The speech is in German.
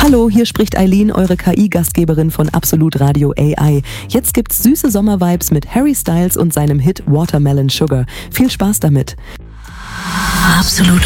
Hallo, hier spricht Eileen, eure KI-Gastgeberin von Absolut Radio AI. Jetzt gibt's süße Sommervibes mit Harry Styles und seinem Hit Watermelon Sugar. Viel Spaß damit. Absolut